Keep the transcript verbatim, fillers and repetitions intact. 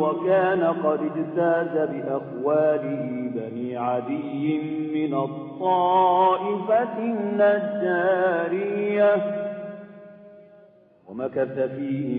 وكان قد اجتاز بأقواله بني عدي من الطائفة النجارية ومكث فيه